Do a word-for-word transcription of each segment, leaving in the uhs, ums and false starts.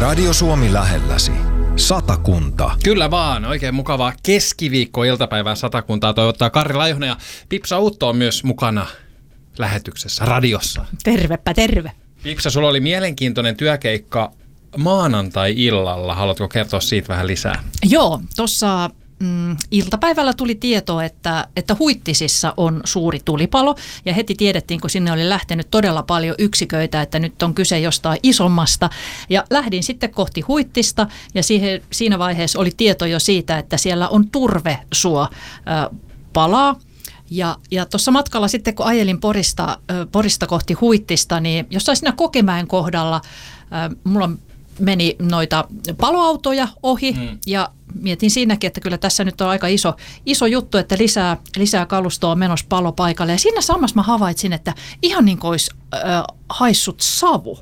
Radio Suomi lähelläsi. Satakunta. Kyllä vaan. Oikein mukavaa keskiviikko-iltapäivää Satakuntaa toivottaa Karri Laihonen ja Pipsa Uutto on myös mukana lähetyksessä radiossa. Tervepä terve. Pipsa, sulla oli mielenkiintoinen työkeikka maanantai-illalla. Haluatko kertoa siitä vähän lisää? Joo, tuossa mm, iltapäivällä tuli tieto, että, että Huittisissa on suuri tulipalo ja heti tiedettiin, kun sinne oli lähtenyt todella paljon yksiköitä, että nyt on kyse jostain isommasta. Ja lähdin sitten kohti Huittista ja siihen, siinä vaiheessa oli tieto jo siitä, että siellä on turvesuo äh, palaa. Ja, ja tuossa matkalla sitten, kun ajelin Porista, äh, Porista kohti Huittista, niin jossain siinä Kokemäen kohdalla äh, mulla meni noita paloautoja ohi hmm. ja mietin siinäkin, että kyllä tässä nyt on aika iso, iso juttu, että lisää, lisää kalustoa on menossa palopaikalle. Ja siinä samassa mä havaitsin, että ihan niin kuin olisi äh, haissut savu.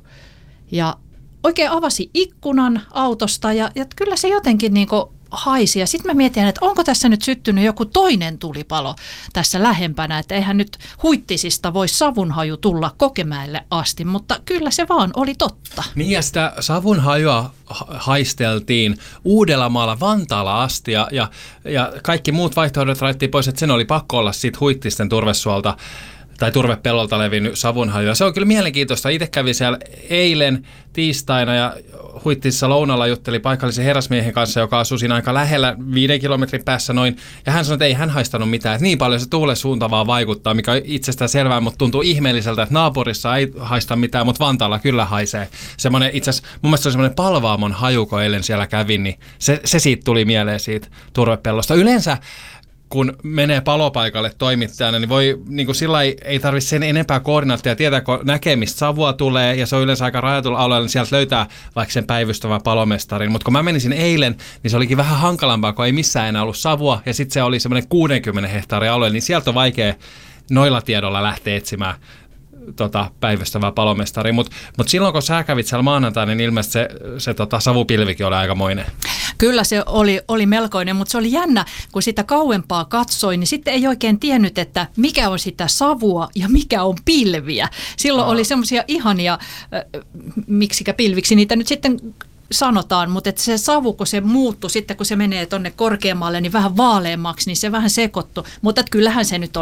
Ja oikein avasi ikkunan autosta ja, ja kyllä se jotenkin niin kuin haisi. Ja sitten mä mietin, että onko tässä nyt syttynyt joku toinen tulipalo tässä lähempänä, että eihän nyt Huittisista voi savunhaju tulla Kokemäelle asti, mutta kyllä se vaan oli totta. Niin ja sitä savunhajua haisteltiin Uudellamaalla, Vantaalla asti ja, ja, ja kaikki muut vaihtoehdot rajattiin pois, että sen oli pakko olla siitä Huittisten turvesuolta tai turvepellolta levinnyt savunhaju. Se on kyllä mielenkiintoista. Itse kävin siellä eilen tiistaina ja Huittisissa lounalla jutteli paikallisen herrasmiehen kanssa, joka asui siinä aika lähellä viiden kilometrin päässä noin. Ja hän sanoi, että ei hän haistanut mitään. Että niin paljon se tuulen suunta vaan vaikuttaa, mikä on itsestään selvää, mutta tuntuu ihmeelliseltä, että naapurissa ei haista mitään, mutta Vantaalla kyllä haisee. Semmoinen itse asiassa, mun mielestä se oli semmoinen palvaamon haju, kun eilen siellä kävin, niin se, se siitä tuli mieleen siitä turvepellosta. Yleensä kun menee palopaikalle toimittajana, niin voi niin kuin sillä ei, ei tarvitse sen enempää koordinaattia tietää, kun näkee, mistä savua tulee, ja se on yleensä aika rajatulla alueella, niin sieltä löytää vaikka sen päivystävän palomestarin. Mutta kun mä menisin eilen, niin se olikin vähän hankalampaa, kun ei missään enää ollut savua, ja sitten se oli semmoinen kuudenkymmenen hehtaarin alue, niin sieltä on vaikea noilla tiedolla lähteä etsimään tota, päivystävää palomestaria. Mutta mut silloin, kun sä kävit siellä maanantaina, niin ilmeisesti se, se tota, savupilvikin oli aikamoinen. Kyllä se oli, oli melkoinen, mutta se oli jännä, kun sitä kauempaa katsoin, niin sitten ei oikein tiennyt, että mikä on sitä savua ja mikä on pilviä. Silloin Aa. oli semmoisia ihania, äh, miksikä pilviksi niitä nyt sitten sanotaan, mutta että se savu, kun se muuttui sitten, kun se menee tuonne korkeammalle, niin vähän vaaleammaksi, niin se vähän sekoittui. Mutta kyllähän se nyt